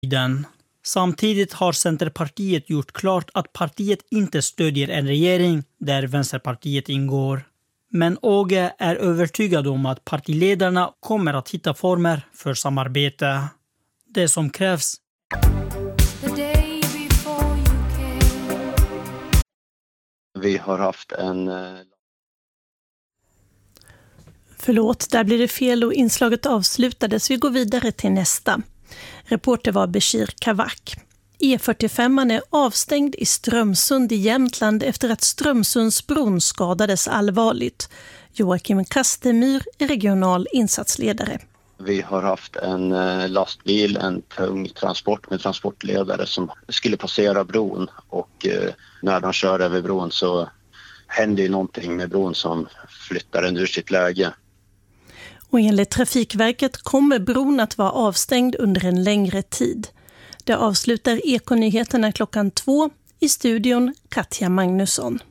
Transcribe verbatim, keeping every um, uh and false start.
den. Samtidigt har Centerpartiet gjort klart att partiet inte stödjer en regering där Vänsterpartiet ingår. Men Åge är övertygad om att partiledarna kommer att hitta former för samarbete. Det som krävs. Vi har haft en... Förlåt, där blir det fel och inslaget avslutades. Vi går vidare till nästa. Reporter var Bashir Kavak. E fyrtiofem är avstängd i Strömsund i Jämtland efter att Strömsundsbron skadades allvarligt. Joakim Kastemyr är regional insatsledare. Vi har haft en lastbil, en tung transport med transportledare som skulle passera bron och när de kör över bron så händer någonting med bron som flyttar den ur sitt läge. Och enligt Trafikverket kommer bron att vara avstängd under en längre tid. Det avslutar Ekonyheterna klockan två. I studion Katja Magnusson.